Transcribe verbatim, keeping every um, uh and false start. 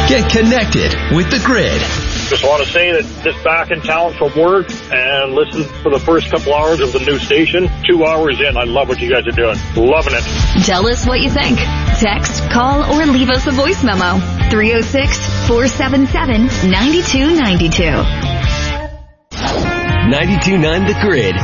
Get connected with the Grid. Just want to say that just back in town from work and listen for the first couple hours of the new station. Two hours in, I love what you guys are doing. Loving it. Tell us what you think. Text, call, or leave us a voice memo. three oh six, four seven seven, nine two nine two. ninety-two point nine The Grid.